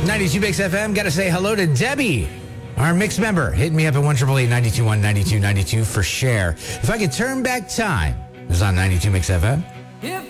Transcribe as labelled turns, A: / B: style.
A: 92 Mix FM. Got to say hello to Debbie, our mix member. Hit me up at 1-888-921-9292 for share. If I could turn back time, it was on 92 Mix FM.
B: If